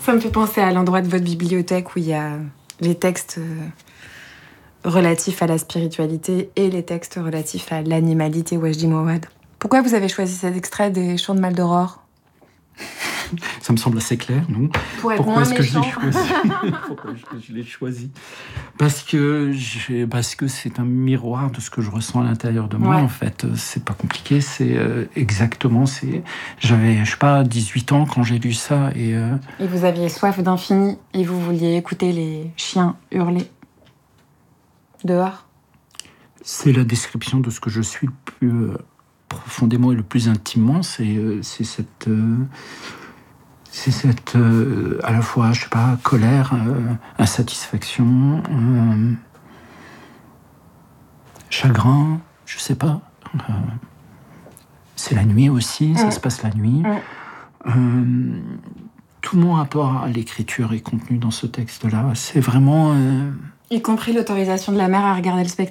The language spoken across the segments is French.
Ça me fait penser à l'endroit de votre bibliothèque où il y a les textes relatifs à la spiritualité et les textes relatifs à l'animalité Wajdi Mouawad. Pourquoi vous avez choisi cet extrait des Chants de Mal d'Aurore ? Ça me semble assez clair, non ? Pour être Pourquoi moins est-ce que je méchant. l'ai choisi ? Pourquoi est-ce que je l'ai choisi ? Parce que c'est un miroir de ce que je ressens à l'intérieur de moi, Ouais. en fait. C'est pas compliqué, c'est exactement... J'avais, je sais pas, 18 ans quand j'ai lu ça, et vous aviez soif d'infini et vous vouliez écouter les chiens hurler dehors. c'est la description de ce que je suis le plus profondément et le plus intimement. C'est cette... C'est cette, à la fois, je sais pas, colère, insatisfaction, chagrin, je sais pas. C'est la nuit aussi, ça se passe la nuit. Tout mon rapport à l'écriture est contenu dans ce texte-là. C'est vraiment... Y compris l'autorisation de la mère à regarder le spectacle ?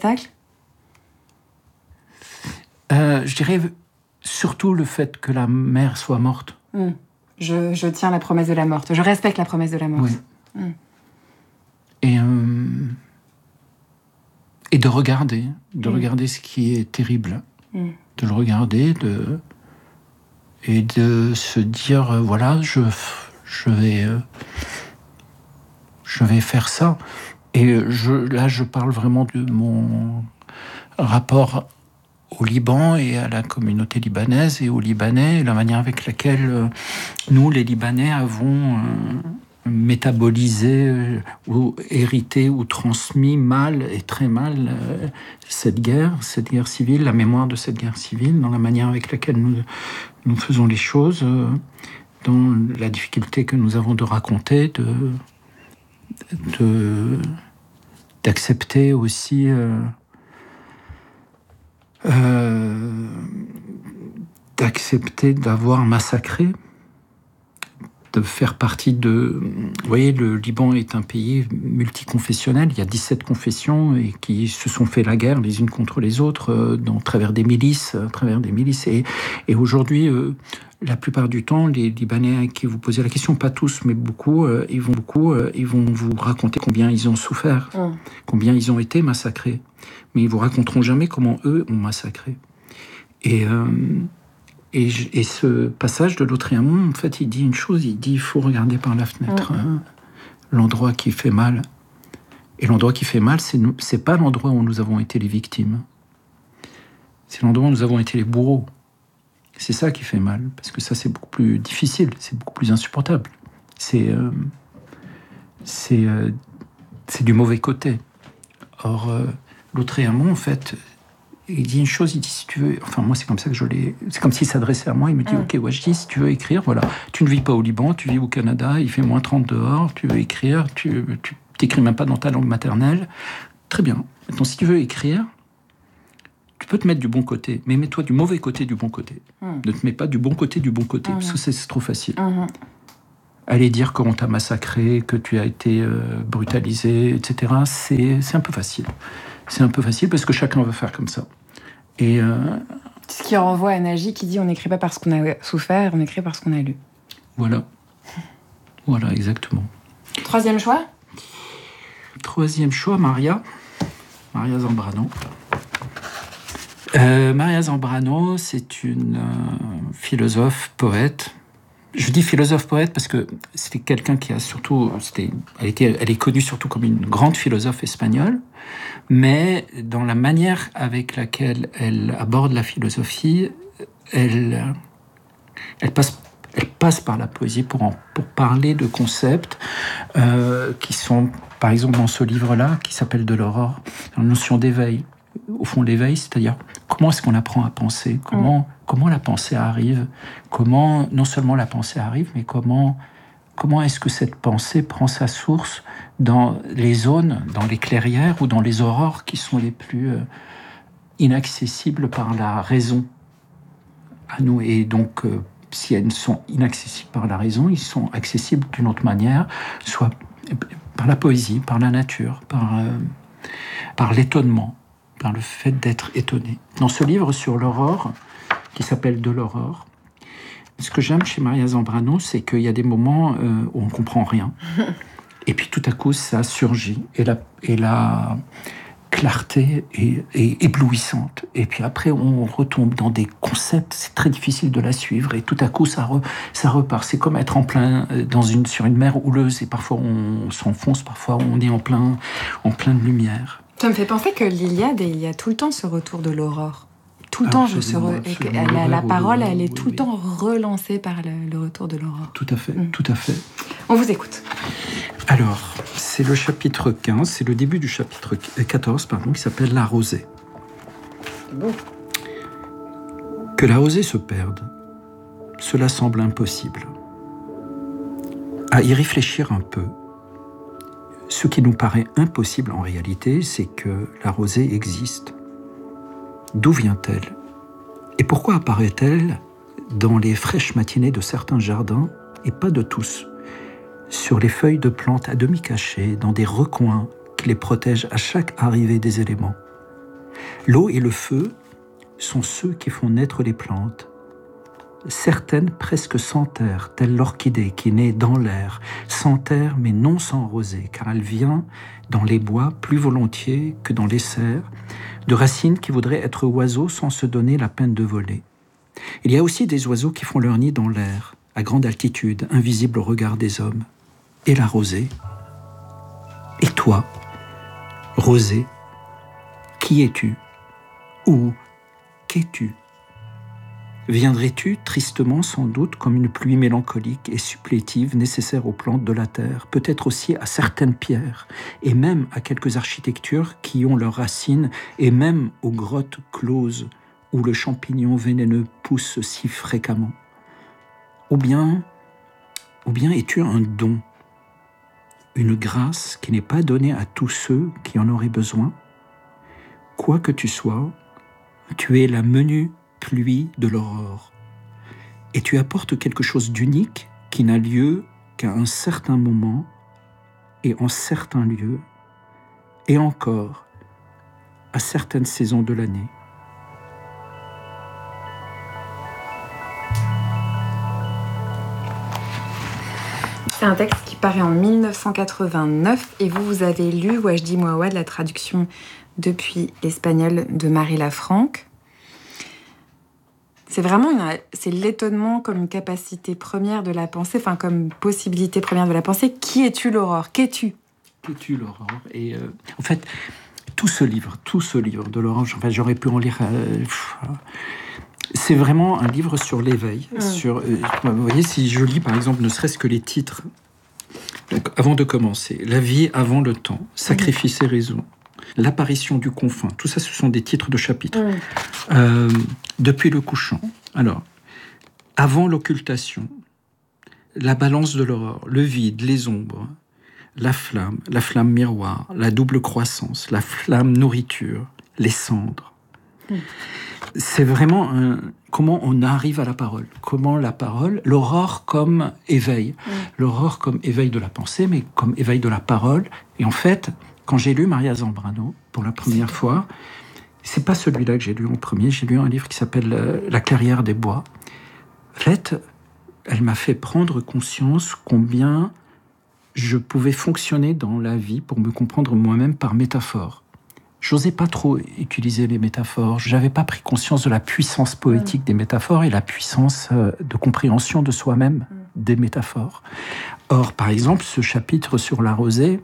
je dirais surtout le fait que la mère soit morte. Je tiens la promesse de la morte. Je respecte la promesse de la morte. Oui. Et de regarder ce qui est terrible. De le regarder, et de se dire, voilà, je vais faire ça. Et là, je parle vraiment de mon rapport au Liban et à la communauté libanaise et aux Libanais, et la manière avec laquelle nous, les Libanais, avons métabolisé ou hérité ou transmis mal et très mal cette guerre civile, la mémoire de cette guerre civile, dans la manière avec laquelle nous faisons les choses, dans la difficulté que nous avons de raconter, d'accepter aussi d'accepter d'avoir massacré, de faire partie de... Vous voyez, le Liban est un pays multiconfessionnel, il y a 17 confessions et qui se sont fait la guerre les unes contre les autres à travers des milices. Et aujourd'hui, la plupart du temps, les Libanais à qui vous posez la question, pas tous, mais beaucoup, ils vont vous raconter combien ils ont souffert, combien ils ont été massacrés. Mais ils vous raconteront jamais comment eux ont massacré. Et ce passage de Lautréamont, en fait, il dit une chose, il dit il faut regarder par la fenêtre l'endroit qui fait mal. Et l'endroit qui fait mal, c'est pas l'endroit où nous avons été les victimes. C'est l'endroit où nous avons été les bourreaux. C'est ça qui fait mal, parce que ça, c'est beaucoup plus difficile, c'est beaucoup plus insupportable. C'est du mauvais côté. Or, Lautréamont, en fait, il dit une chose, il dit, si tu veux... Enfin, moi, c'est comme ça que je l'ai... C'est comme s'il s'adressait à moi, il me dit, ok, Wajdi, si tu veux écrire, voilà, tu ne vis pas au Liban, tu vis au Canada, il fait moins 30 dehors, tu veux écrire, tu t'écris même pas dans ta langue maternelle. Très bien. Maintenant, si tu veux écrire, tu peux te mettre du bon côté, mais mets-toi du mauvais côté du bon côté. Ne te mets pas du bon côté, parce que c'est trop facile. Aller dire qu'on t'a massacré, que tu as été brutalisé, etc., c'est un peu facile. C'est un peu facile parce que chacun veut faire comme ça. Et ce qui renvoie à Naji qui dit on n'écrit pas parce qu'on a souffert, on écrit parce qu'on a lu. Voilà. Voilà, exactement. Troisième choix ? Troisième choix, Maria Zambrano. Maria Zambrano, c'est une philosophe, poète. Je dis philosophe-poète parce que c'était quelqu'un qui a surtout... Elle est connue surtout comme une grande philosophe espagnole, mais dans la manière avec laquelle elle aborde la philosophie, elle passe par la poésie pour parler de concepts qui sont, par exemple, dans ce livre-là, qui s'appelle De l'aurore, la notion d'éveil. Au fond, l'éveil, c'est-à-dire comment est-ce qu'on apprend à penser, comment la pensée arrive, comment non seulement la pensée arrive, mais comment est-ce que cette pensée prend sa source dans les zones, dans les clairières ou dans les aurores qui sont les plus inaccessibles par la raison à nous. Et donc, si elles sont inaccessibles par la raison, ils sont accessibles d'une autre manière, soit par la poésie, par la nature, par l'étonnement, par le fait d'être étonné. Dans ce livre sur l'aurore, qui s'appelle De l'aurore, Ce que j'aime chez Maria Zambrano, c'est qu'il y a des moments où on ne comprend rien. Et puis tout à coup, ça surgit. Et la clarté est éblouissante. Et puis après, on retombe dans des concepts, c'est très difficile de la suivre. Et tout à coup, ça repart. C'est comme être en plein sur une mer houleuse. Et parfois, on s'enfonce, parfois, on est en pleine lumière. Ça me fait penser que l'Iliade, il y a tout le temps ce retour de l'aurore. Tout le temps, la parole, elle est tout le temps relancée par le retour de l'aurore. Tout à fait, tout à fait. On vous écoute. Alors, c'est le chapitre 15, c'est le début du chapitre 14, qui s'appelle « La rosée ». Bon. Que la rosée se perde, cela semble impossible. À y réfléchir un peu, ce qui nous paraît impossible en réalité, c'est que la rosée existe. D'où vient-elle? Et pourquoi apparaît-elle dans les fraîches matinées de certains jardins et pas de tous? Sur les feuilles de plantes à demi cachées, dans des recoins qui les protègent à chaque arrivée des éléments. L'eau et le feu sont ceux qui font naître les plantes. Certaines presque sans terre, telle l'orchidée qui naît dans l'air, sans terre mais non sans rosée, car elle vient dans les bois plus volontiers que dans les serres, de racines qui voudraient être oiseaux sans se donner la peine de voler. Il y a aussi des oiseaux qui font leur nid dans l'air, à grande altitude, invisibles au regard des hommes. Et la rosée? Et toi, rosée, qui es-tu? Ou qu'es-tu? Viendrais-tu tristement sans doute comme une pluie mélancolique et supplétive nécessaire aux plantes de la terre, peut-être aussi à certaines pierres, et même à quelques architectures qui ont leurs racines, et même aux grottes closes où le champignon vénéneux pousse si fréquemment? Ou bien es-tu un don, une grâce qui n'est pas donnée à tous ceux qui en auraient besoin? Quoi que tu sois, tu es la menue pluie de l'aurore. Et tu apportes quelque chose d'unique qui n'a lieu qu'à un certain moment et en certains lieux, et encore à certaines saisons de l'année. C'est un texte qui paraît en 1989 et vous avez lu Wajdi Mouawad, la traduction depuis l'espagnol de Marie Lafranc. C'est vraiment c'est l'étonnement comme une capacité première de la pensée, enfin comme possibilité première de la pensée. Qui es-tu, l'Aurore? Qu'es-tu? Qu'es-tu, l'Aurore? Et en fait, tout ce livre de l'Aurore, j'aurais pu en lire. C'est vraiment un livre sur l'éveil. Vous voyez, si je lis par exemple, ne serait-ce que les titres. Donc, avant de commencer, La vie avant le temps, Sacrifice et raison, L'apparition du confin. Tout ça, ce sont des titres de chapitres. Depuis le couchant. Alors, avant l'occultation, la balance de l'aurore, le vide, les ombres, la flamme miroir, la double croissance, la flamme nourriture, les cendres. C'est vraiment comment on arrive à la parole. Comment la parole, l'aurore comme éveil. L'aurore comme éveil de la pensée, mais comme éveil de la parole. Et en fait, quand j'ai lu Maria Zambrano, pour la première fois, c'est pas celui-là que j'ai lu en premier, j'ai lu un livre qui s'appelle La clairière des bois. En fait, elle m'a fait prendre conscience combien je pouvais fonctionner dans la vie pour me comprendre moi-même par métaphore. J'osais pas trop utiliser les métaphores. J'avais pas pris conscience de la puissance poétique des métaphores et la puissance de compréhension de soi-même des métaphores. Or, par exemple, ce chapitre sur la rosée,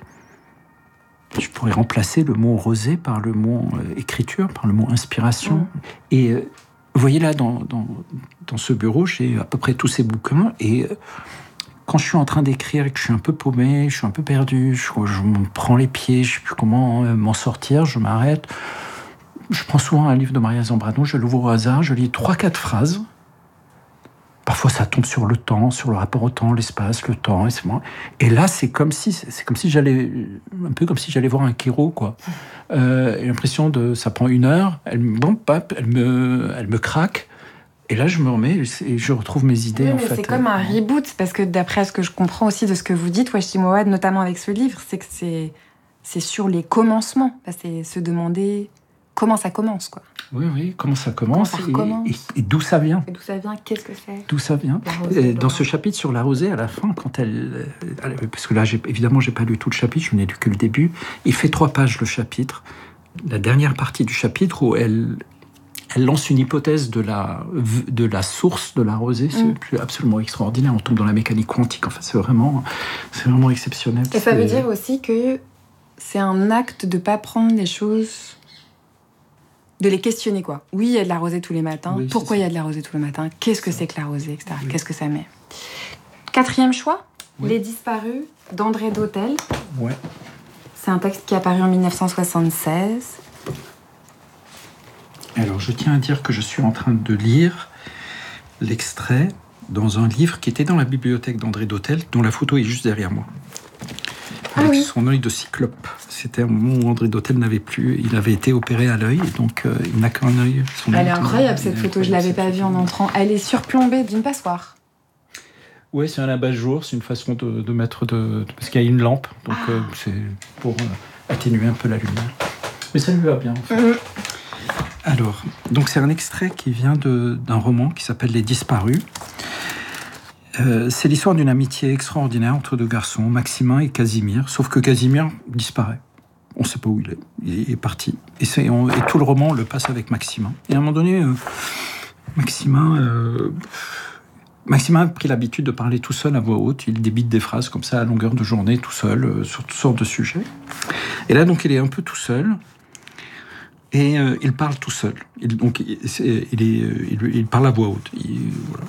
je pourrais remplacer le mot rosée par le mot écriture, par le mot inspiration. Et vous voyez là, dans ce bureau, j'ai à peu près tous ces bouquins et quand je suis en train d'écrire et que je suis un peu paumé, je suis un peu perdu, je me prends les pieds, je ne sais plus comment m'en sortir, je m'arrête. Je prends souvent un livre de Maria Zambrano, je l'ouvre au hasard, je lis 3-4 phrases. Parfois, ça tombe sur le temps, sur le rapport au temps, l'espace, le temps. Et là, c'est comme si j'allais, un peu comme si j'allais voir un chiro, quoi. L'impression ça prend 1 heure, elle me craque. Et là, je me remets et je retrouve mes idées. Oui, mais c'est comme un reboot, parce que d'après ce que je comprends aussi de ce que vous dites, Wajdi Mouawad, notamment avec ce livre, c'est que c'est sur les commencements. C'est se demander comment ça commence, quoi. Oui, comment ça commence, et d'où ça vient. Et d'où ça vient, qu'est-ce que c'est? D'où ça vient. Dans ce chapitre sur la rosée, à la fin, quand parce que là, évidemment, j'ai pas lu tout le chapitre, je n'ai lu que le début. Il fait 3 pages, le chapitre. La dernière partie du chapitre où elle lance une hypothèse de la source de la rosée. C'est absolument extraordinaire. On tombe dans la mécanique quantique. Enfin, c'est vraiment exceptionnel. Et ça veut dire aussi que c'est un acte de pas prendre les choses, de les questionner, quoi. Oui, il y a de la rosée tous les matins. Oui, pourquoi il y a de la rosée tous les matins? Qu'est-ce que c'est que la rosée, etc. Oui. Qu'est-ce que ça met? 4e choix, oui. Les disparus d'André Dhôtel. Ouais. C'est un texte qui est apparu en 1976. Alors, je tiens à dire que je suis en train de lire l'extrait dans un livre qui était dans la bibliothèque d'André Dhôtel, dont la photo est juste derrière moi. Avec son œil de cyclope. C'était un moment où André Dhôtel n'avait plus... Il avait été opéré à l'œil, donc il n'a qu'un œil. Elle est incroyable, cette photo. Je ne l'avais pas vue en entrant. Elle est surplombée d'une passoire. Oui, c'est un abat-jour. C'est une façon de mettre... Parce qu'il y a une lampe, donc c'est pour atténuer un peu la lumière. Mais ça lui va bien, en fait. Alors, donc c'est un extrait qui vient d'un roman qui s'appelle Les Disparus. C'est l'histoire d'une amitié extraordinaire entre 2 garçons, Maximin et Casimir, sauf que Casimir disparaît. On ne sait pas où il est. Il est parti. Et tout le roman, on le passe avec Maximin. Et à un moment donné, Maximin a pris l'habitude de parler tout seul à voix haute. Il débite des phrases comme ça à longueur de journée, tout seul, sur toutes sortes de sujets. Et là, donc, il est un peu tout seul. Et il parle tout seul. Il parle à voix haute. Voilà.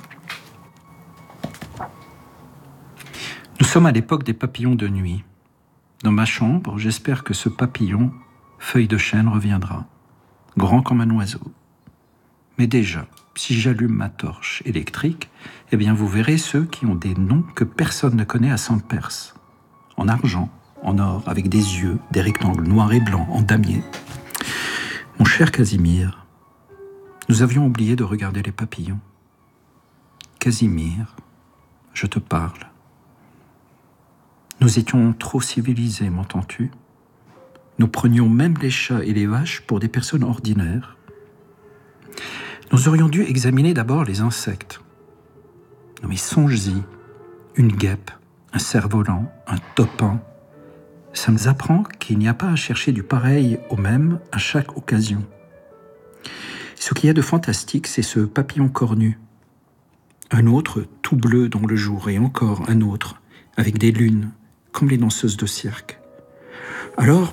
Nous sommes à l'époque des papillons de nuit. Dans ma chambre, j'espère que ce papillon, feuille de chêne, reviendra, grand comme un oiseau. Mais déjà, si j'allume ma torche électrique, eh bien vous verrez ceux qui ont des noms que personne ne connaît à Saint-Perse. En argent, en or, avec des yeux, des rectangles noirs et blancs, en damier. Mon cher Casimir, nous avions oublié de regarder les papillons. Casimir, je te parle. Nous étions trop civilisés, m'entends-tu? Nous prenions même les chats et les vaches pour des personnes ordinaires. Nous aurions dû examiner d'abord les insectes. Non mais songe-y, une guêpe, un cerf-volant, un topin. Ça nous apprend qu'il n'y a pas à chercher du pareil au même à chaque occasion. Ce qu'il y a de fantastique, c'est ce papillon cornu. Un autre tout bleu dans le jour et encore un autre avec des lunes, comme les danseuses de cirque. Alors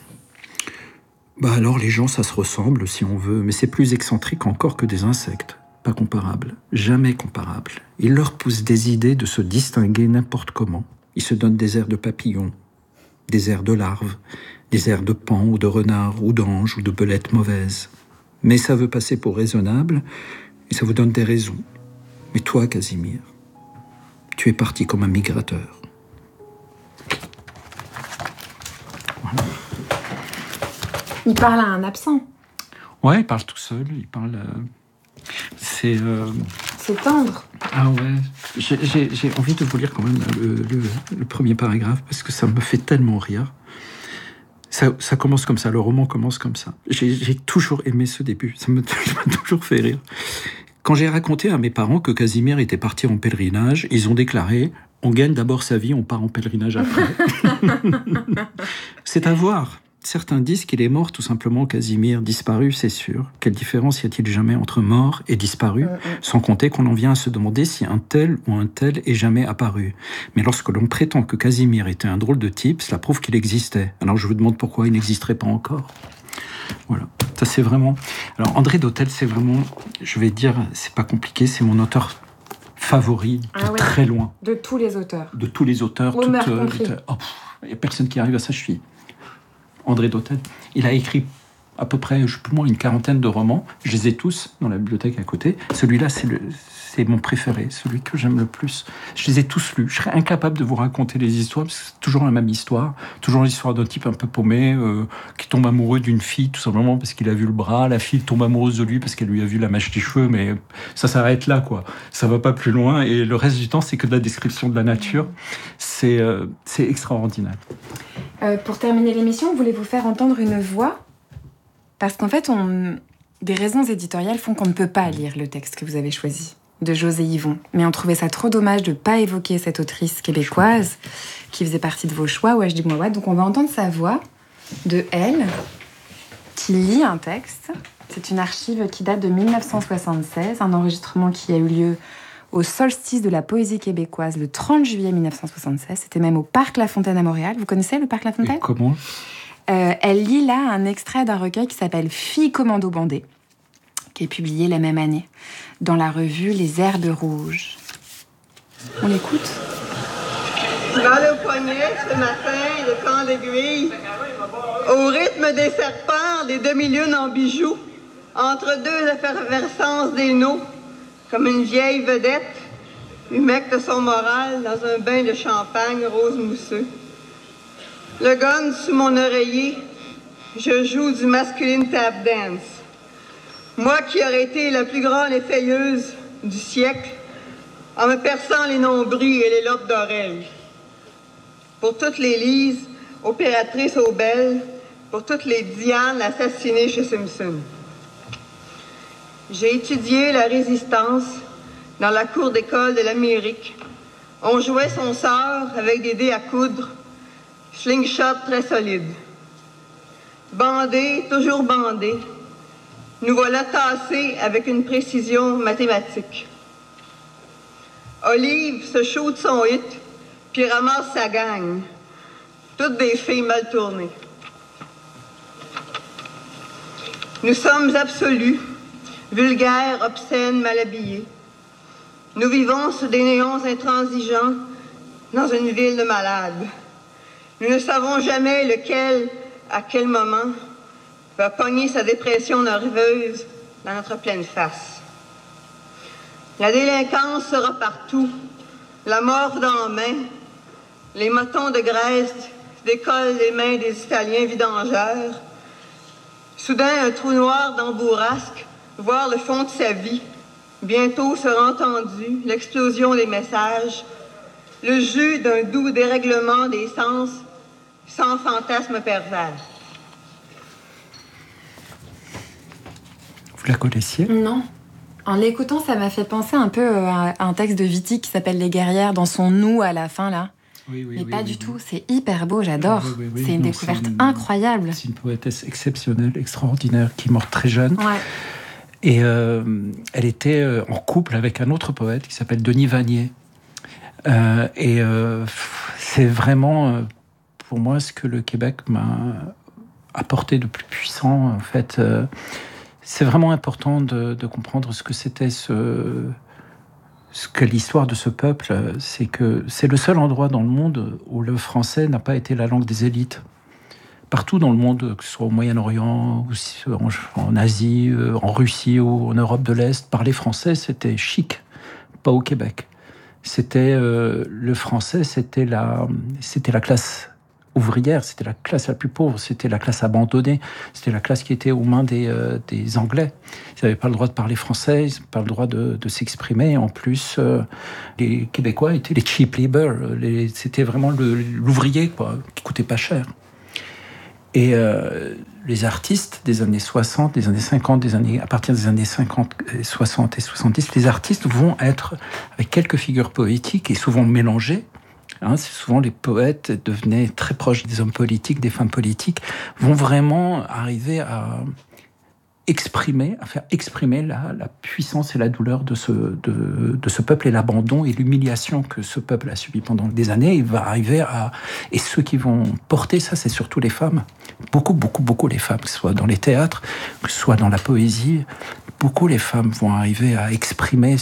les gens, ça se ressemble si on veut, mais c'est plus excentrique encore que des insectes. Pas comparable, jamais comparable. Il leur pousse des idées de se distinguer n'importe comment. Ils se donnent des airs de papillons, des airs de larves, des airs de paon ou de renard ou d'ange ou de belette mauvaise. Mais ça veut passer pour raisonnable et ça vous donne des raisons. Mais toi, Casimir, tu es parti comme un migrateur. Voilà. Il parle à un absent. Ouais, il parle tout seul. Il parle. C'est tendre. Ah ouais. J'ai envie de vous lire quand même le premier paragraphe parce que ça me fait tellement rire. Ça commence comme ça. Le roman commence comme ça. J'ai toujours aimé ce début. Ça m'a toujours fait rire. Quand j'ai raconté à mes parents que Casimir était parti en pèlerinage, ils ont déclaré « On gagne d'abord sa vie, on part en pèlerinage après. » C'est à voir. Certains disent qu'il est mort tout simplement, Casimir, disparu, c'est sûr. Quelle différence y a-t-il jamais entre mort et disparu? Sans compter qu'on en vient à se demander si un tel ou un tel est jamais apparu. Mais lorsque l'on prétend que Casimir était un drôle de type, cela prouve qu'il existait. Alors je vous demande pourquoi il n'existerait pas encore. Voilà, ça c'est vraiment... Alors André Dhôtel, c'est vraiment, je vais dire, c'est pas compliqué, c'est mon auteur favori de très loin. De tous les auteurs. De tous les auteurs. Il n'y a personne qui arrive à sa cheville. André Dhôtel, il a écrit à peu près, je sais plus moi, une 40aine de romans. Je les ai tous dans la bibliothèque à côté. Celui-là, c'est mon préféré, celui que j'aime le plus. Je les ai tous lus. Je serais incapable de vous raconter les histoires, parce que c'est toujours la même histoire. Toujours l'histoire d'un type un peu paumé, qui tombe amoureux d'une fille, tout simplement parce qu'il a vu le bras. La fille tombe amoureuse de lui parce qu'elle lui a vu la mèche des cheveux, mais ça s'arrête là, quoi. Ça va pas plus loin. Et le reste du temps, c'est que de la description de la nature. C'est extraordinaire. Pour terminer l'émission, voulez-vous faire entendre une voix Parce qu'en fait, des raisons éditoriales font qu'on ne peut pas lire le texte que vous avez choisi, de José Yvon. Mais on trouvait ça trop dommage de ne pas évoquer cette autrice québécoise qui faisait partie de vos choix, Wajdi Mouawad. Donc on va entendre sa voix de elle, qui lit un texte. C'est une archive qui date de 1976, un enregistrement qui a eu lieu au solstice de la poésie québécoise le 30 juillet 1976. C'était même au Parc La Fontaine à Montréal. Vous connaissez le Parc La Fontaine ? Et comment ? Elle lit là un extrait d'un recueil qui s'appelle Filles commando bandées, qui est publié la même année dans la revue Les Herbes Rouges. On l'écoute ? Mal au poignet ce matin, le camp d'aiguille, au rythme des serpents, des demi-lunes en bijoux, entre deux effervescences des naux, comme une vieille vedette, humecte son moral dans un bain de champagne rose mousseux. Le gun sous mon oreiller, je joue du masculine tap dance. Moi qui aurais été la plus grande effeuilleuse du siècle, en me perçant les nombrils et les lobes d'oreilles. Pour toutes les Lises, opératrices aux belles, pour toutes les Diane assassinées chez Simpson. J'ai étudié la résistance dans la cour d'école de l'Amérique. On jouait son sort avec des dés à coudre, slingshot très solide. Bandé, toujours bandé, nous voilà tassés avec une précision mathématique. Olive se shoot son hit, puis ramasse sa gang. Toutes des filles mal tournées. Nous sommes absolus, vulgaires, obscènes, mal habillés. Nous vivons sous des néons intransigeants dans une ville de malades. Nous ne savons jamais lequel, à quel moment, va pogner sa dépression nerveuse dans notre pleine face. La délinquance sera partout, la mort dans la main, les motons de graisse décollent les mains des Italiens vidangeurs. Soudain, un trou noir dans Bourrasque, voir le fond de sa vie. Bientôt sera entendu l'explosion des messages, le jus d'un doux dérèglement des sens, sans fantasme pervers. Vous la connaissiez ? Non. En l'écoutant, ça m'a fait penser un peu à un texte de Viti qui s'appelle Les Guerrières, dans son nous à la fin, là. Oui, Mais pas du tout. C'est hyper beau, j'adore. C'est une découverte incroyable. C'est une poétesse exceptionnelle, extraordinaire, qui est morte très jeune. Ouais. Et elle était en couple avec un autre poète qui s'appelle Denis Vanier. C'est vraiment, pour moi, ce que le Québec m'a apporté de plus puissant, en fait. C'est vraiment important de comprendre ce que c'était ce que l'histoire de ce peuple, c'est que c'est le seul endroit dans le monde où le français n'a pas été la langue des élites. Partout dans le monde, que ce soit au Moyen-Orient, en Asie, en Russie ou en Europe de l'Est, parler français, c'était chic, pas au Québec. C'était le français, c'était la classe ouvrière, c'était la classe la plus pauvre, c'était la classe abandonnée, c'était la classe qui était aux mains des Anglais. Ils n'avaient pas le droit de parler français, ils n'avaient pas le droit de s'exprimer. En plus, les Québécois étaient les cheap labour, c'était vraiment l'ouvrier, quoi, qui coûtait pas cher. Et les artistes des années 60, des années 50, à partir des années 50, 60 et 70, les artistes vont être, avec quelques figures poétiques et souvent mélangées, c'est souvent les poètes devenaient très proches des hommes politiques, des femmes politiques, vont vraiment arriver à faire exprimer la puissance et la douleur de ce peuple et l'abandon et l'humiliation que ce peuple a subi pendant des années. Il va arriver et ceux qui vont porter ça, c'est surtout les femmes. Beaucoup les femmes, que ce soit dans les théâtres, que ce soit dans la poésie. Beaucoup les femmes vont arriver à exprimer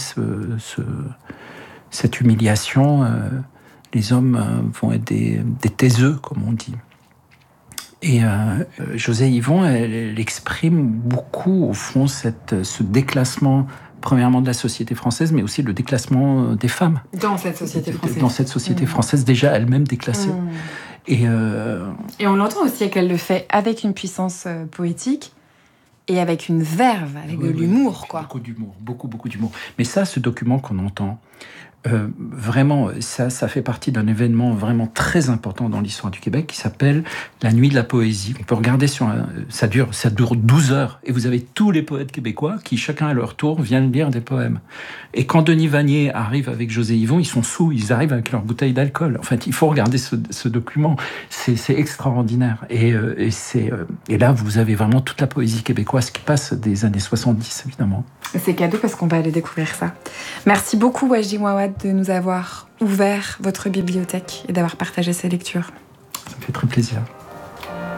cette humiliation. Les hommes vont être des taiseux, comme on dit. Et José Yvon, elle exprime beaucoup, au fond, ce déclassement, premièrement de la société française, mais aussi le déclassement des femmes. Dans cette société française. Dans cette société française, déjà elle-même déclassée. Et on l'entend aussi qu'elle le fait avec une puissance poétique et avec une verve, avec de l'humour, quoi. Beaucoup d'humour, beaucoup d'humour. Mais ça, ce document qu'on entend, vraiment, ça fait partie d'un événement vraiment très important dans l'histoire du Québec qui s'appelle la Nuit de la Poésie. On peut regarder ça dure 12 heures et vous avez tous les poètes québécois qui, chacun à leur tour, viennent lire des poèmes. Et quand Denis Vanier arrive avec José Yvon, ils sont sous, ils arrivent avec leur bouteille d'alcool. En fait, il faut regarder ce document. C'est extraordinaire. Et là, vous avez vraiment toute la poésie québécoise qui passe des années 70, évidemment. C'est cadeau parce qu'on va aller découvrir ça. Merci beaucoup, Wajdi Mouawad, de nous avoir ouvert votre bibliothèque et d'avoir partagé ces lectures. Ça me fait très plaisir.